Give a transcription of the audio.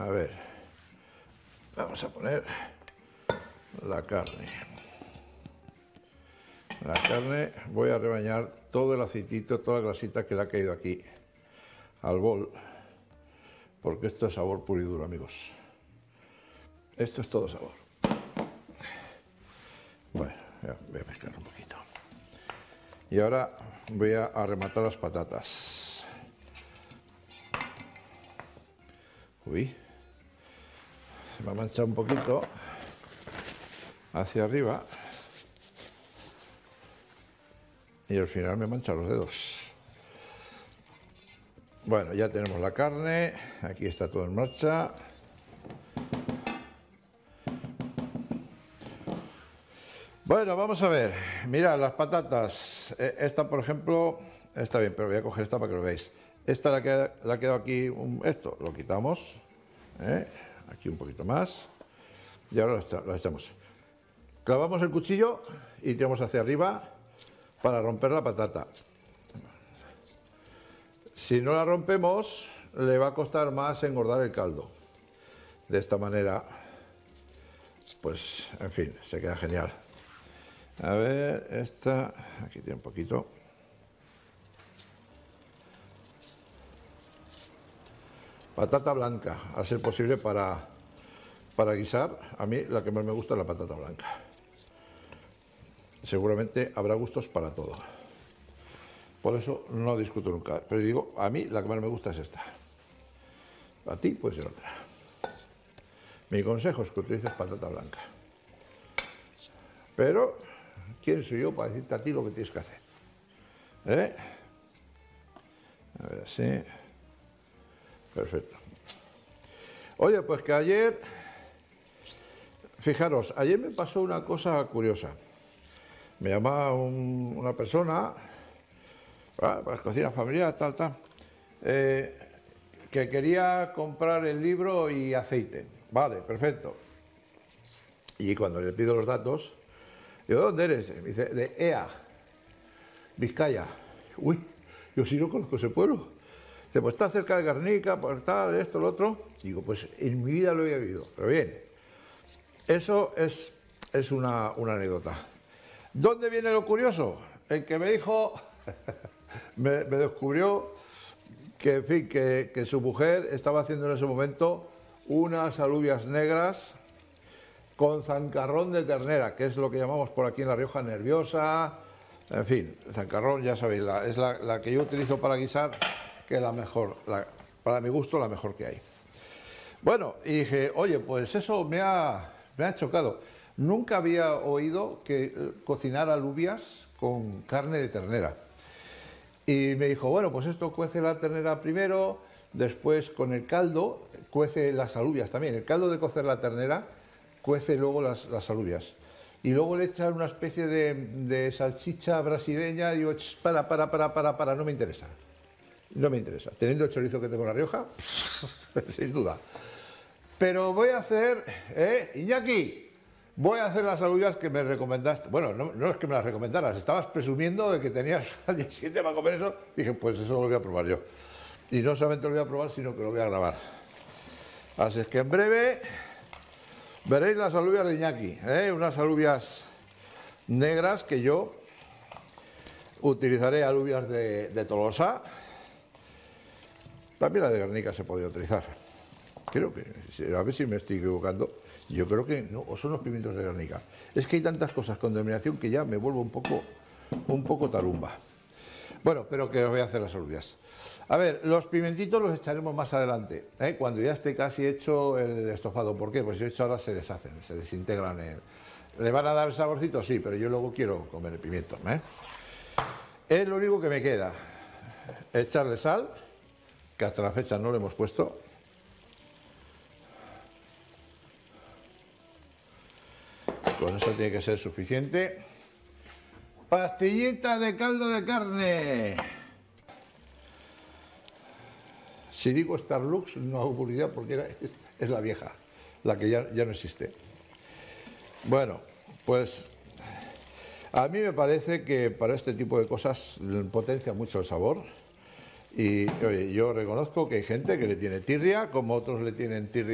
A ver, vamos a poner la carne. La carne, voy a rebañar todo el aceitito, toda la grasita que le ha caído aquí al bol, porque esto es sabor puro y duro, amigos. Esto es todo sabor. Bueno, voy a mezclar un poquito. Y ahora voy a rematar las patatas. Uy, se me ha manchado un poquito hacia arriba y al final me manchan los dedos. Bueno, ya tenemos la carne, aquí está todo en marcha. Bueno, vamos a ver, mirad las patatas. Esta, por ejemplo, está bien, pero voy a coger esta para que lo veáis. Esta la ha quedado aquí, esto lo quitamos, aquí un poquito más, y ahora la echamos. Clavamos el cuchillo y tiramos hacia arriba para romper la patata. Si no la rompemos, le va a costar más engordar el caldo. De esta manera, pues, en fin, se queda genial. A ver, esta, aquí tiene un poquito. Patata blanca, a ser posible para guisar. A mí la que más me gusta es la patata blanca. Seguramente habrá gustos para todo. Por eso no discuto nunca. Pero digo, a mí la que más me gusta es esta. A ti puede ser otra. Mi consejo es que utilices patata blanca. Pero, ¿quién soy yo para decirte a ti lo que tienes que hacer? A ver, así. Perfecto. Oye, pues que ayer, fijaros, ayer me pasó una cosa curiosa. Me llamaba una persona, para cocina familiar, tal, que quería comprar el libro y aceite. Vale, perfecto. Y cuando le pido los datos, digo, ¿dónde eres? Me dice, de Ea, Vizcaya. Uy, yo sí no conozco ese pueblo. Dice, pues está cerca de Guernica, por tal, esto, lo otro. Digo, pues en mi vida lo había vivido. Pero bien, eso es una anécdota. ¿Dónde viene lo curioso? El que me dijo, me descubrió que, en fin, que su mujer estaba haciendo en ese momento unas alubias negras con zancarrón de ternera, que es lo que llamamos por aquí en La Rioja nerviosa. En fin, zancarrón, ya sabéis, es la que yo utilizo para guisar, que es la mejor, para mi gusto, la mejor que hay. Bueno, y dije, oye, pues eso me ha chocado. Nunca había oído que cocinar alubias con carne de ternera. Y me dijo, bueno, pues esto cuece la ternera primero, después con el caldo cuece las alubias también. El caldo de cocer la ternera cuece luego las alubias. Y luego le echan una especie de salchicha brasileña y digo, para, no me interesa. No me interesa. Teniendo el chorizo que tengo en La Rioja, sin duda. Pero voy a hacer, Iñaki, voy a hacer las alubias que me recomendaste. Bueno, no es que me las recomendaras, estabas presumiendo de que tenías al día siguiente para comer eso. Dije, pues eso lo voy a probar yo. Y no solamente lo voy a probar, sino que lo voy a grabar. Así es que en breve veréis las alubias de Iñaki, unas alubias negras que yo utilizaré, alubias de Tolosa. También la de Guernica se podría utilizar. Creo que, a ver si me estoy equivocando, yo creo que no, o son los pimientos de Guernica. Es que hay tantas cosas con denominación que ya me vuelvo un poco tarumba. Bueno, pero que os voy a hacer las alubias. A ver, los pimentitos los echaremos más adelante, cuando ya esté casi hecho el estofado. ¿Por qué? Pues de hecho ahora se deshacen, se desintegran. ¿Le van a dar el saborcito? Sí, pero yo luego quiero comer el pimiento. Es lo único que me queda. Echarle sal, que hasta la fecha no le hemos puesto. Con eso tiene que ser suficiente. Pastillita de caldo de carne. Si digo Starlux no hago publicidad porque es la vieja, la que ya no existe. Bueno, pues a mí me parece que para este tipo de cosas potencia mucho el sabor. Y oye, yo reconozco que hay gente que le tiene tirria, como otros le tienen tirria